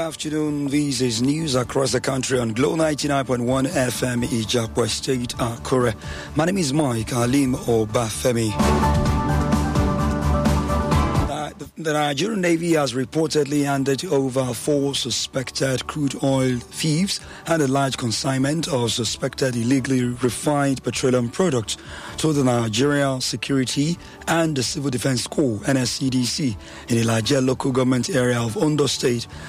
afternoon. This is news across the country on Glow 99.1 FM, Ijakwa State, Akure. My name is Mike Alim Obafemi. The Nigerian Navy has reportedly handed over 4 suspected crude oil thieves and a large consignment of suspected illegally refined petroleum products to the Nigeria Security and the Civil Defense Corps, NSCDC, in the Ilaje local government area of Ondo State.